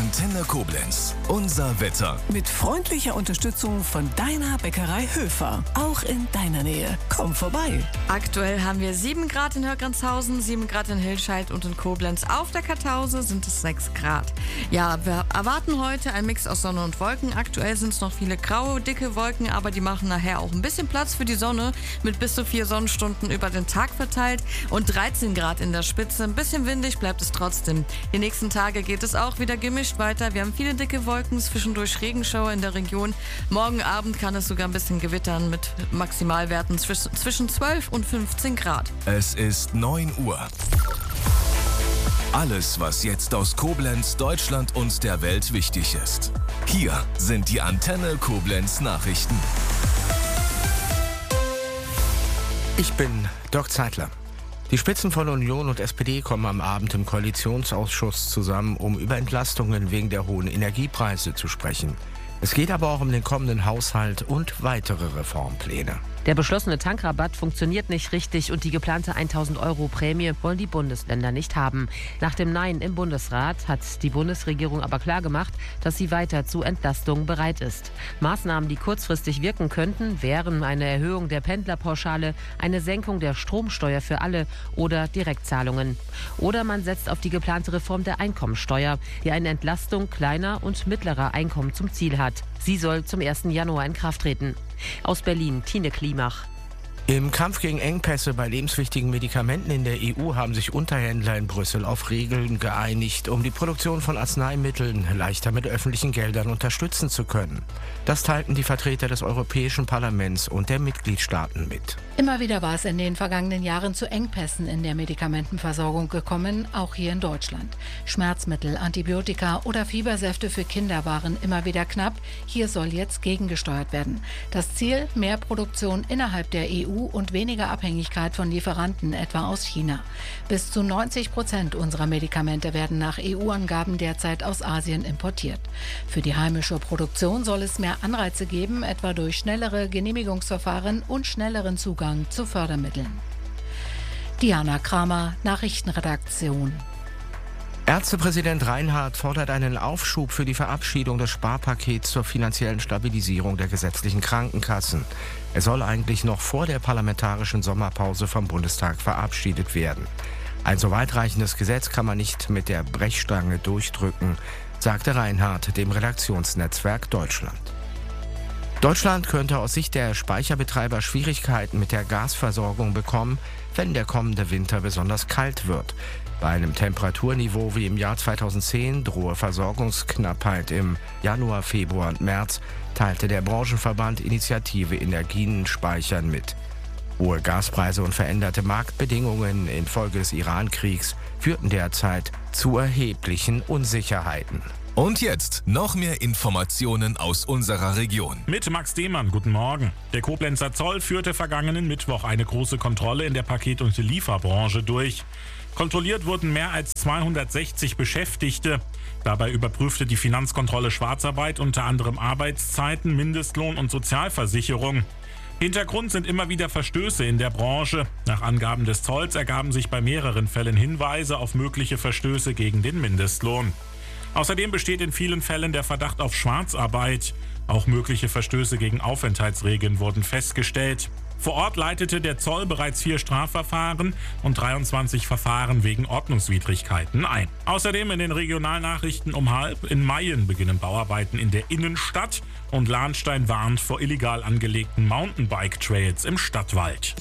Antenne Koblenz. Unser Wetter. Mit freundlicher Unterstützung von deiner Bäckerei Höfer. Auch in deiner Nähe. Komm vorbei. Aktuell haben wir 7 Grad in Hörgrenzhausen, 7 Grad in Hilscheid und in Koblenz. Auf der Kartause sind es 6 Grad. Ja, wir erwarten heute einen Mix aus Sonne und Wolken. Aktuell sind es noch viele graue, dicke Wolken, aber die machen nachher auch ein bisschen Platz für die Sonne mit bis zu 4 Sonnenstunden über den Tag verteilt und 13 Grad in der Spitze. Ein bisschen windig bleibt es trotzdem. Die nächsten Tage geht es auch wieder gemischt weiter. Wir haben viele dicke Wolken, zwischendurch Regenschauer in der Region. Morgen Abend kann es sogar ein bisschen gewittern mit Maximalwerten zwischen 12 und 15 Grad. Es ist 9 Uhr. Alles, was jetzt aus Koblenz, Deutschland und der Welt wichtig ist. Hier sind die Antenne Koblenz Nachrichten. Ich bin Dirk Zeitler. Die Spitzen von Union und SPD kommen am Abend im Koalitionsausschuss zusammen, um über Entlastungen wegen der hohen Energiepreise zu sprechen. Es geht aber auch um den kommenden Haushalt und weitere Reformpläne. Der beschlossene Tankrabatt funktioniert nicht richtig und die geplante 1.000 € Prämie wollen die Bundesländer nicht haben. Nach dem Nein im Bundesrat hat die Bundesregierung aber klargemacht, dass sie weiter zu Entlastungen bereit ist. Maßnahmen, die kurzfristig wirken könnten, wären eine Erhöhung der Pendlerpauschale, eine Senkung der Stromsteuer für alle oder Direktzahlungen. Oder man setzt auf die geplante Reform der Einkommensteuer, die eine Entlastung kleiner und mittlerer Einkommen zum Ziel hat. Sie soll zum 1. Januar in Kraft treten. Aus Berlin, Tine Klimach. Im Kampf gegen Engpässe bei lebenswichtigen Medikamenten in der EU haben sich Unterhändler in Brüssel auf Regeln geeinigt, um die Produktion von Arzneimitteln leichter mit öffentlichen Geldern unterstützen zu können. Das teilten die Vertreter des Europäischen Parlaments und der Mitgliedstaaten mit. Immer wieder war es in den vergangenen Jahren zu Engpässen in der Medikamentenversorgung gekommen, auch hier in Deutschland. Schmerzmittel, Antibiotika oder Fiebersäfte für Kinder waren immer wieder knapp. Hier soll jetzt gegengesteuert werden. Das Ziel: mehr Produktion innerhalb der EU und weniger Abhängigkeit von Lieferanten, etwa aus China. Bis zu 90% unserer Medikamente werden nach EU-Angaben derzeit aus Asien importiert. Für die heimische Produktion soll es mehr Anreize geben, etwa durch schnellere Genehmigungsverfahren und schnelleren Zugang zu Fördermitteln. Diana Kramer, Nachrichtenredaktion. Ärztepräsident Reinhardt fordert einen Aufschub für die Verabschiedung des Sparpakets zur finanziellen Stabilisierung der gesetzlichen Krankenkassen. Es soll eigentlich noch vor der parlamentarischen Sommerpause vom Bundestag verabschiedet werden. Ein so weitreichendes Gesetz kann man nicht mit der Brechstange durchdrücken, sagte Reinhardt dem Redaktionsnetzwerk Deutschland. Deutschland könnte aus Sicht der Speicherbetreiber Schwierigkeiten mit der Gasversorgung bekommen, wenn der kommende Winter besonders kalt wird. Bei einem Temperaturniveau wie im Jahr 2010 drohe Versorgungsknappheit im Januar, Februar und März, teilte der Branchenverband Initiative Energien speichern mit. Hohe Gaspreise und veränderte Marktbedingungen infolge des Iran-Kriegs führten derzeit zu erheblichen Unsicherheiten. Und jetzt noch mehr Informationen aus unserer Region. Mit Max Dehmann, guten Morgen. Der Koblenzer Zoll führte vergangenen Mittwoch eine große Kontrolle in der Paket- und Lieferbranche durch. Kontrolliert wurden mehr als 260 Beschäftigte. Dabei überprüfte die Finanzkontrolle Schwarzarbeit, unter anderem Arbeitszeiten, Mindestlohn und Sozialversicherung. Hintergrund sind immer wieder Verstöße in der Branche. Nach Angaben des Zolls ergaben sich bei mehreren Fällen Hinweise auf mögliche Verstöße gegen den Mindestlohn. Außerdem besteht in vielen Fällen der Verdacht auf Schwarzarbeit. Auch mögliche Verstöße gegen Aufenthaltsregeln wurden festgestellt. Vor Ort leitete der Zoll bereits 4 Strafverfahren und 23 Verfahren wegen Ordnungswidrigkeiten ein. Außerdem in den Regionalnachrichten um 12:30 in Mayen beginnen Bauarbeiten in der Innenstadt und Lahnstein warnt vor illegal angelegten Mountainbike-Trails im Stadtwald.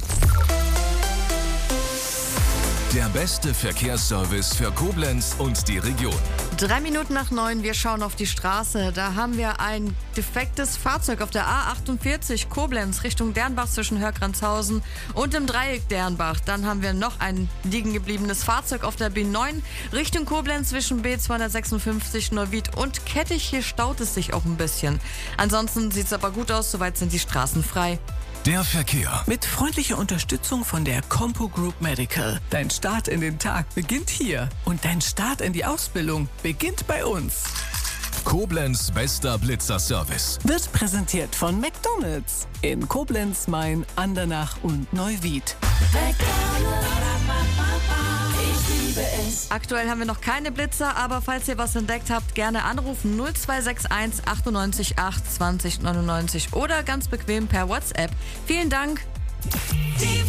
Der beste Verkehrsservice für Koblenz und die Region. 3 Minuten nach 9, wir schauen auf die Straße. Da haben wir ein defektes Fahrzeug auf der A48 Koblenz Richtung Dernbach zwischen Hörgrenzhausen und im Dreieck Dernbach. Dann haben wir noch ein liegen gebliebenes Fahrzeug auf der B9 Richtung Koblenz zwischen B256 Neuwied und Kettich. Hier staut es sich auch ein bisschen. Ansonsten sieht es aber gut aus, soweit sind die Straßen frei. Der Verkehr. Mit freundlicher Unterstützung von der Compo Group Medical. Dein Start in den Tag beginnt hier. Und dein Start in die Ausbildung beginnt bei uns. Koblenz bester Blitzerservice. Wird präsentiert von McDonald's. In Koblenz, Main, Andernach und Neuwied. McDonald's, ich liebe es. Aktuell haben wir noch keine Blitzer, aber falls ihr was entdeckt habt, gerne anrufen 0261 98 8 20 99 oder ganz bequem per WhatsApp. Vielen Dank. Die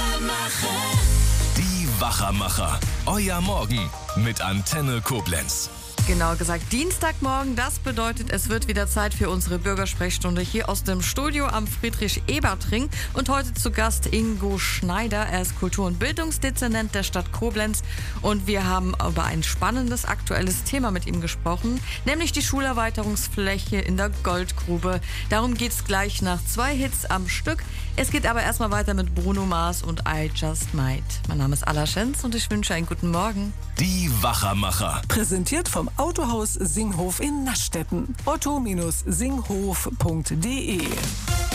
Wachermacher. Euer Morgen mit Antenne Koblenz. Genau gesagt, Dienstagmorgen. Das bedeutet, es wird wieder Zeit für unsere Bürgersprechstunde hier aus dem Studio am Friedrich-Ebert-Ring. Und heute zu Gast Ingo Schneider. Er ist Kultur- und Bildungsdezernent der Stadt Koblenz. Und wir haben über ein spannendes, aktuelles Thema mit ihm gesprochen, nämlich die Schulerweiterungsfläche in der Goldgrube. Darum geht es gleich nach 2 Hits am Stück. Es geht aber erstmal weiter mit Bruno Mars und I Just Might. Mein Name ist Alla Schenz und ich wünsche einen guten Morgen. Die Wachermacher. Präsentiert vom Autohaus Singhof in Naschstetten. otto-singhof.de